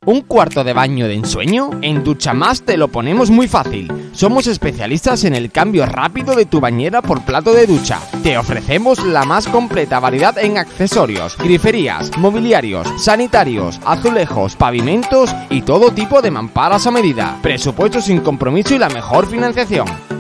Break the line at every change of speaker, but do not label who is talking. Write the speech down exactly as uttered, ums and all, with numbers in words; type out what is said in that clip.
¿Un cuarto de baño de ensueño? En Duchamás te lo ponemos muy fácil. Somos especialistas en el cambio rápido de tu bañera por plato de ducha. Te ofrecemos la más completa variedad en accesorios, griferías, mobiliarios, sanitarios, azulejos, pavimentos y todo tipo de mamparas a medida. Presupuesto sin compromiso y la mejor financiación.